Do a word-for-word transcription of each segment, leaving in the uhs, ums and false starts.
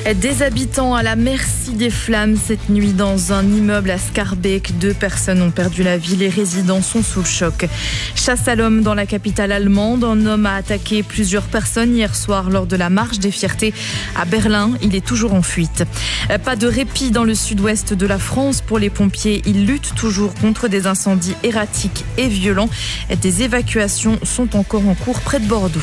Des habitants à la merci des flammes cette nuit dans un immeuble à Schaerbeek. Deux personnes ont perdu la vie. Les résidents sont sous le choc. Chasse à l'homme dans la capitale allemande. Un homme a attaqué plusieurs personnes hier soir lors de la marche des fiertés à Berlin. Il est toujours en fuite. Pas de répit dans le sud-ouest de la France pour les pompiers. Ils luttent toujours contre des incendies erratiques et violents. Des évacuations sont encore en cours près de Bordeaux.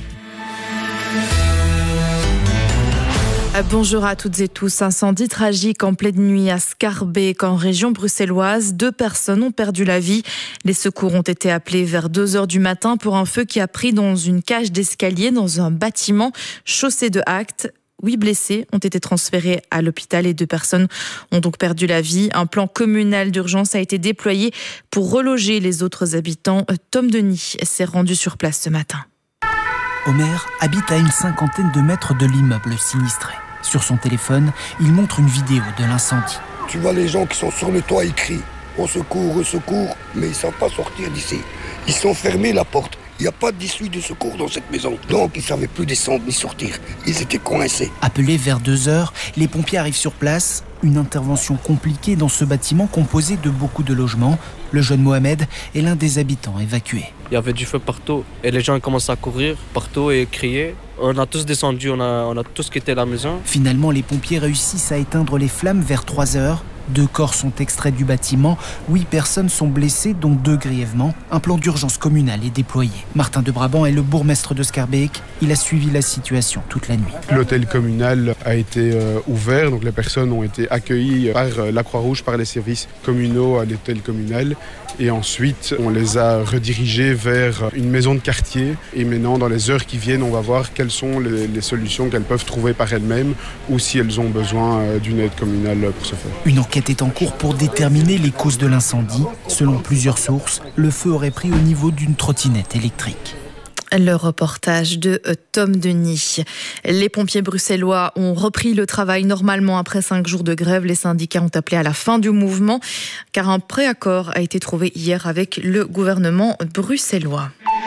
Bonjour à toutes et tous. Incendie tragique en pleine nuit à Schaerbeek, en région bruxelloise. Deux personnes ont perdu la vie. Les secours ont été appelés vers deux heures du matin pour un feu qui a pris dans une cage d'escalier dans un bâtiment chaussé de Actes. Huit blessés ont été transférés à l'hôpital et deux personnes ont donc perdu la vie. Un plan communal d'urgence a été déployé pour reloger les autres habitants. Tom Denis s'est rendu sur place ce matin. Omer habite à une cinquantaine de mètres de l'immeuble sinistré. Sur son téléphone, il montre une vidéo de l'incendie. Tu vois les gens qui sont sur le toit, ils crient « Au secours, au secours !» Mais ils ne savent pas sortir d'ici. Ils sont fermés la porte. Il n'y a pas d'issue de secours dans cette maison. Donc ils ne savaient plus descendre ni sortir. Ils étaient coincés. Appelés vers deux heures, les pompiers arrivent sur place. Une intervention compliquée dans ce bâtiment composé de beaucoup de logements. Le jeune Mohamed est l'un des habitants évacués. Il y avait du feu partout et les gens commençaient à courir partout et crier. On a tous descendu, on a, on a tous quitté la maison. Finalement, les pompiers réussissent à éteindre les flammes vers trois heures. Deux corps sont extraits du bâtiment. Huit personnes sont blessées, dont deux grièvement. Un plan d'urgence communal est déployé. Martin de Brabant est le bourgmestre de Schaerbeek. Il a suivi la situation toute la nuit. L'hôtel communal a été euh, ouvert, donc les personnes ont été accueillies par euh, la Croix-Rouge, par les services communaux à l'hôtel communal. Et ensuite, on les a redirigés vers une maison de quartier. Et maintenant, dans les heures qui viennent, on va voir quelles sont les, les solutions qu'elles peuvent trouver par elles-mêmes ou si elles ont besoin euh, d'une aide communale pour ce faire. Une enquête est en cours pour déterminer les causes de l'incendie. Selon plusieurs sources, le feu aurait pris au niveau d'une trottinette électrique. Le reportage de Tom Denis. Les pompiers bruxellois ont repris le travail normalement après cinq jours de grève. Les syndicats ont appelé à la fin du mouvement car un préaccord a été trouvé hier avec le gouvernement bruxellois.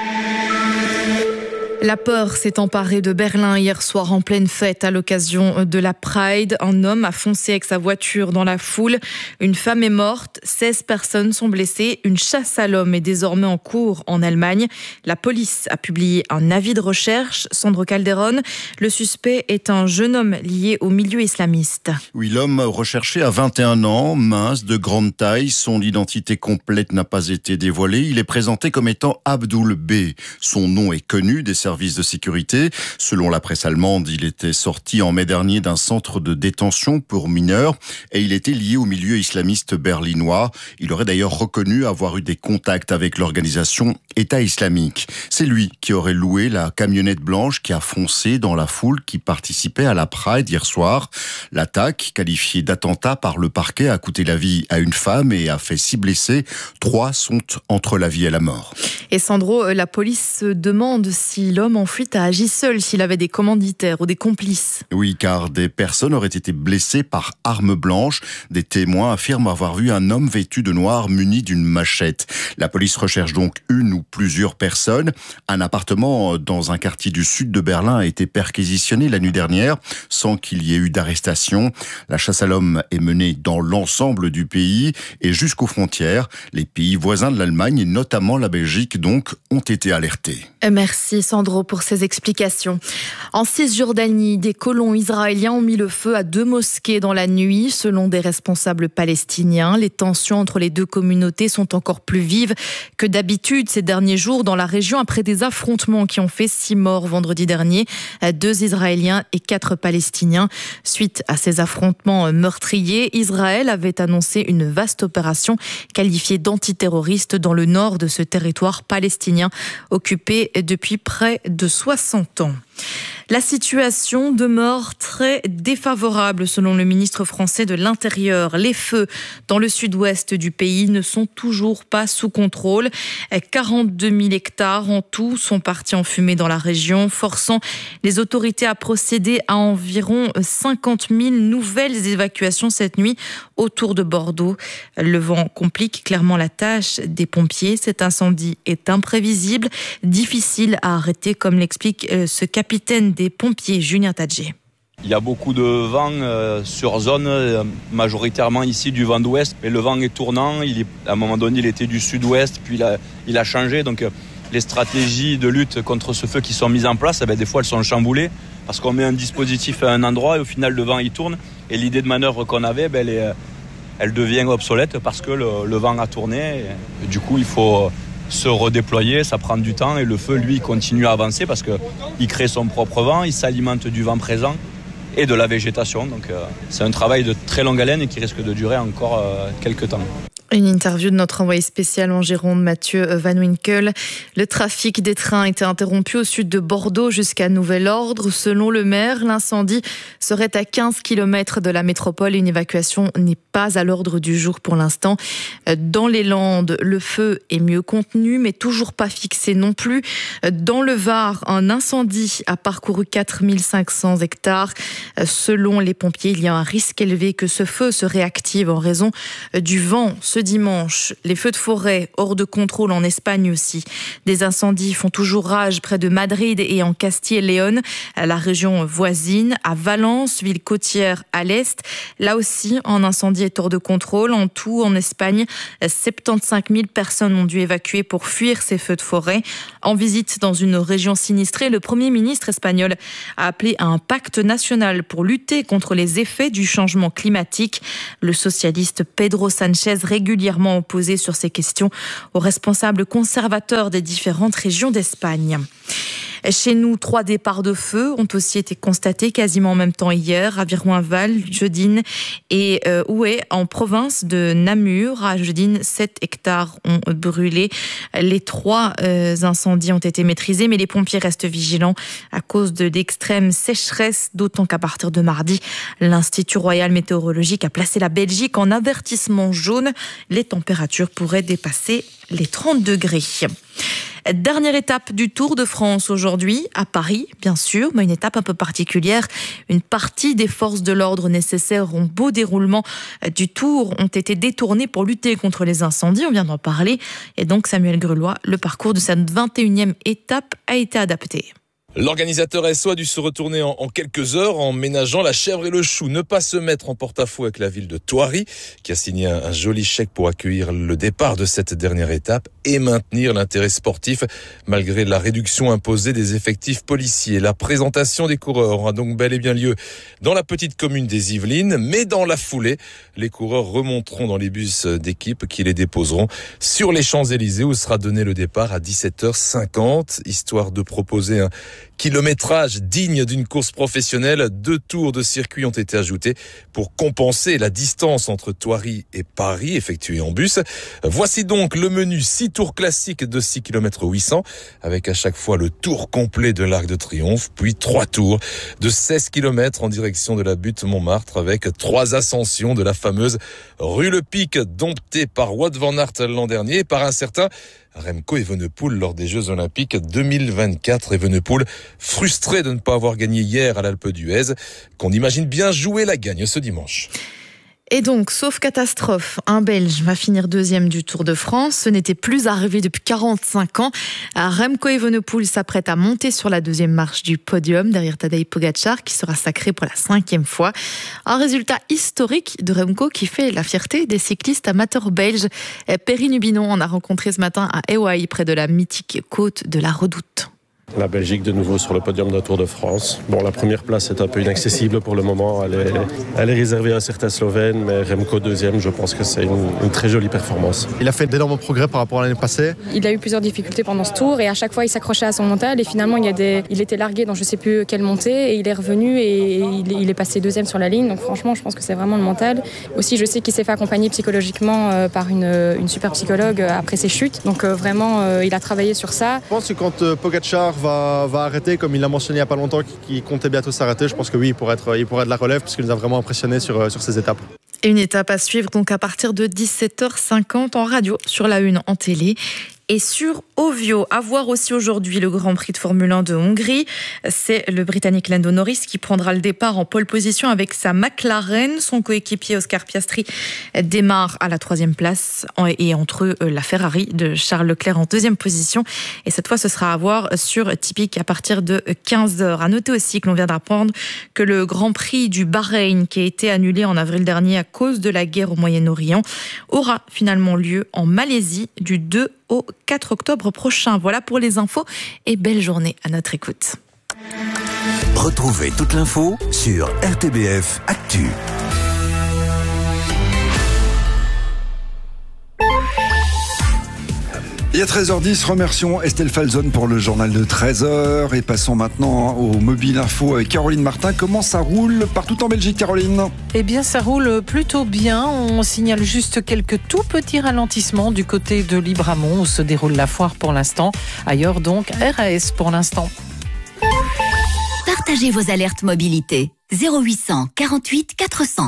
La peur s'est emparée de Berlin hier soir en pleine fête à l'occasion de la Pride. Un homme a foncé avec sa voiture dans la foule. Une femme est morte, seize personnes sont blessées. Une chasse à l'homme est désormais en cours en Allemagne. La police a publié un avis de recherche. Sandro Calderon, le suspect est un jeune homme lié au milieu islamiste. Oui, l'homme recherché a vingt et un ans, mince, de grande taille. Son identité complète n'a pas été dévoilée. Il est présenté comme étant Abdul B. Son nom est connu des services de sécurité. Selon la presse allemande, il était sorti en mai dernier d'un centre de détention pour mineurs et il était lié au milieu islamiste berlinois. Il aurait d'ailleurs reconnu avoir eu des contacts avec l'organisation État islamique. C'est lui qui aurait loué la camionnette blanche qui a foncé dans la foule qui participait à la Pride hier soir. L'attaque, qualifiée d'attentat par le parquet, a coûté la vie à une femme et a fait six blessés. Trois sont entre la vie et la mort. Et Sandro, la police se demande si l'homme en fuite a agi seul, s'il avait des commanditaires ou des complices. Oui, car des personnes auraient été blessées par arme blanche. Des témoins affirment avoir vu un homme vêtu de noir muni d'une machette. La police recherche donc une ou plusieurs personnes. Un appartement dans un quartier du sud de Berlin a été perquisitionné la nuit dernière sans qu'il y ait eu d'arrestation. La chasse à l'homme est menée dans l'ensemble du pays et jusqu'aux frontières. Les pays voisins de l'Allemagne et notamment la Belgique donc ont été alertés. Merci Sandro pour ces explications. En Cisjordanie, des colons israéliens ont mis le feu à deux mosquées dans la nuit. Selon des responsables palestiniens, les tensions entre les deux communautés sont encore plus vives que d'habitude ces derniers jours dans la région après des affrontements qui ont fait six morts vendredi dernier, deux Israéliens et quatre Palestiniens. Suite à ces affrontements meurtriers, Israël avait annoncé une vaste opération qualifiée d'antiterroriste dans le nord de ce territoire palestinien occupé depuis près de soixante ans. La situation demeure très défavorable selon le ministre français de l'Intérieur. Les feux dans le sud-ouest du pays ne sont toujours pas sous contrôle. quarante-deux mille hectares en tout sont partis en fumée dans la région, forçant les autorités à procéder à environ cinquante mille nouvelles évacuations cette nuit autour de Bordeaux. Le vent complique clairement la tâche des pompiers. Cet incendie est imprévisible, difficile à arrêter, comme l'explique ce capitaine des pompiers, Julien Tadger. Il y a beaucoup de vent euh, sur zone, euh, majoritairement ici du vent d'ouest. Mais le vent est tournant, il est, à un moment donné il était du sud-ouest, puis il a, il a changé. Donc euh, les stratégies de lutte contre ce feu qui sont mises en place, eh bien, des fois elles sont chamboulées. Parce qu'on met un dispositif à un endroit et au final le vent il tourne. Et l'idée de manœuvre qu'on avait, ben, elle, est, elle devient obsolète parce que le, le vent a tourné. Et, et du coup il faut se redéployer, ça prend du temps. Et le feu lui continue à avancer parce qu'il crée son propre vent, il s'alimente du vent présent et de la végétation. Donc euh, c'est un travail de très longue haleine et qui risque de durer encore euh, quelques temps. Une interview de notre envoyé spécial en Gironde, Mathieu Van Winkel. Le trafic des trains a été interrompu au sud de Bordeaux jusqu'à nouvel ordre. Selon le maire, l'incendie serait à quinze kilomètres de la métropole et une évacuation n'est pas à l'ordre du jour pour l'instant. Dans les Landes, le feu est mieux contenu, mais toujours pas fixé non plus. Dans le Var, un incendie a parcouru quatre mille cinq cents hectares. Selon les pompiers, il y a un risque élevé que ce feu se réactive en raison du vent. Ce dimanche, les feux de forêt hors de contrôle en Espagne aussi. Des incendies font toujours rage près de Madrid et en Castille et Léon, la région voisine, à Valence, ville côtière à l'est. Là aussi, un incendie est hors de contrôle. En tout, en Espagne, soixante-quinze mille personnes ont dû évacuer pour fuir ces feux de forêt. En visite dans une région sinistrée, le Premier ministre espagnol a appelé à un pacte national pour lutter contre les effets du changement climatique. Le socialiste Pedro Sánchez régulièrement opposé sur ces questions aux responsables conservateurs des différentes régions d'Espagne. Chez nous, trois départs de feu ont aussi été constatés quasiment en même temps hier, à Viroinval, Jeudine et euh, Oué, en province de Namur. À Jeudine, sept hectares ont brûlé. Les trois euh, incendies ont été maîtrisés, mais les pompiers restent vigilants à cause de l'extrême sécheresse, d'autant qu'à partir de mardi, l'Institut Royal Météorologique a placé la Belgique en avertissement jaune. Les températures pourraient dépasser les trente degrés. Dernière étape du Tour de France aujourd'hui, à Paris, bien sûr, mais une étape un peu particulière. Une partie des forces de l'ordre nécessaires au beau déroulement du Tour ont été détournées pour lutter contre les incendies, on vient d'en parler. Et donc, Samuel Grelois, le parcours de cette vingt et unième étape a été adapté. L'organisateur S O a dû se retourner en, en quelques heures en ménageant la chèvre et le chou. Ne pas se mettre en porte-à-faux avec la ville de Thoiry, qui a signé un, un joli chèque pour accueillir le départ de cette dernière étape et maintenir l'intérêt sportif malgré la réduction imposée des effectifs policiers. La présentation des coureurs aura donc bel et bien lieu dans la petite commune des Yvelines, mais dans la foulée, les coureurs remonteront dans les bus d'équipe qui les déposeront sur les Champs-Élysées où sera donné le départ à dix-sept heures cinquante, histoire de proposer un kilométrage digne d'une course professionnelle. Deux tours de circuit ont été ajoutés pour compenser la distance entre Thoiry et Paris effectuée en bus. Voici donc le menu six tours classiques de six kilomètres huit cents avec à chaque fois le tour complet de l'Arc de Triomphe, puis trois tours de seize kilomètres en direction de la butte Montmartre avec trois ascensions de la fameuse rue Le Pic domptée par Wout van Aert l'an dernier et par un certain Remco Evenepoel lors des Jeux Olympiques deux mille vingt-quatre. Evenepoel frustré de ne pas avoir gagné hier à l'Alpe d'Huez, qu'on imagine bien jouer la gagne ce dimanche. Et donc, sauf catastrophe, un Belge va finir deuxième du Tour de France. Ce n'était plus arrivé depuis quarante-cinq ans. Remco Evenepoel s'apprête à monter sur la deuxième marche du podium derrière Tadej Pogačar qui sera sacré pour la cinquième fois. Un résultat historique de Remco qui fait la fierté des cyclistes amateurs belges. Perrine Hubinon en a rencontré ce matin à Ewaï près de la mythique côte de la Redoute. La Belgique de nouveau sur le podium d'un Tour de France. Bon, la première place est un peu inaccessible pour le moment. Elle est, elle est réservée à un certain Slovène, mais Remco deuxième, je pense que c'est une, une très jolie performance. Il a fait d'énormes progrès par rapport à l'année passée. Il a eu plusieurs difficultés pendant ce tour et à chaque fois il s'accrochait à son mental et finalement il, y a des, il était largué dans je ne sais plus quelle montée et il est revenu et il, il est passé deuxième sur la ligne. Donc franchement je pense que c'est vraiment le mental. Aussi je sais qu'il s'est fait accompagner psychologiquement par une, une super psychologue après ses chutes. Donc vraiment il a travaillé sur ça. Je pense que quand Pogačar Va, va arrêter, comme il l'a mentionné il n'y a pas longtemps, qu'il comptait bientôt s'arrêter, je pense que oui, il pourrait être, il pourrait être de la relève parce qu'il nous a vraiment impressionné sur, sur ces étapes. Et une étape à suivre donc à partir de dix-sept heures cinquante en radio, sur la une, en télé et sur Ovio. À voir aussi aujourd'hui le Grand Prix de Formule un de Hongrie. C'est le Britannique Lando Norris qui prendra le départ en pole position avec sa McLaren. Son coéquipier Oscar Piastri démarre à la troisième place et entre eux la Ferrari de Charles Leclerc en deuxième position. Et cette fois, ce sera à voir sur Tipeee à partir de quinze heures. À noter aussi que l'on vient d'apprendre que le Grand Prix du Bahreïn, qui a été annulé en avril dernier à cause de la guerre au Moyen-Orient, aura finalement lieu en Malaisie du deux au quatre octobre prochain. Voilà pour les infos et belle journée à notre écoute. Retrouvez toute l'info sur R T B F Actu. Et à treize heures dix, remercions Estelle Falzone pour le journal de treize heures et passons maintenant au Mobile Info avec Caroline Martin. Comment ça roule partout en Belgique, Caroline ? Eh bien, ça roule plutôt bien. On signale juste quelques tout petits ralentissements du côté de Libramont où se déroule la foire pour l'instant. Ailleurs donc, R A S pour l'instant. Partagez vos alertes mobilité. zéro huit cent quarante-huit quatre cents.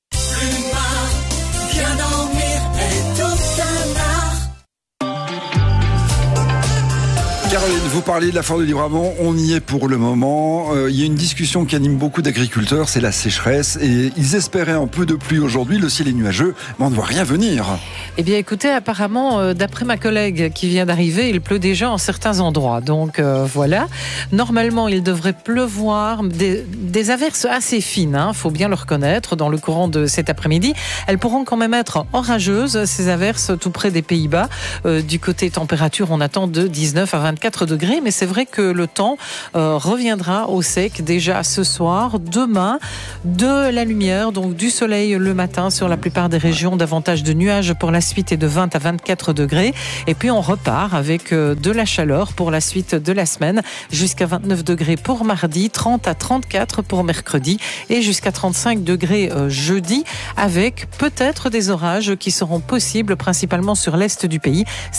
Caroline, vous parlez de la foire de Libramont, on y est pour le moment. Euh, il y a une discussion qui anime beaucoup d'agriculteurs, c'est la sécheresse. Et ils espéraient un peu de pluie aujourd'hui, le ciel est nuageux, mais on ne voit rien venir. Eh bien écoutez, apparemment, euh, d'après ma collègue qui vient d'arriver, il pleut déjà en certains endroits. Donc euh, voilà, normalement il devrait pleuvoir des, des averses assez fines, hein, faut bien le reconnaître, dans le courant de cet après-midi. Elles pourront quand même être orageuses, ces averses tout près des Pays-Bas. Euh, du côté température, on attend de dix-neuf à vingt-quatre degrés, mais c'est vrai que le temps euh, reviendra au sec déjà ce soir. Demain, de la lumière, donc du soleil le matin sur la plupart des régions, davantage de nuages pour la suite et de vingt à vingt-quatre degrés. Et puis on repart avec euh, de la chaleur pour la suite de la semaine, jusqu'à vingt-neuf degrés pour mardi, trente à trente-quatre pour mercredi et jusqu'à trente-cinq degrés euh, jeudi, avec peut-être des orages qui seront possibles principalement sur l'est du pays.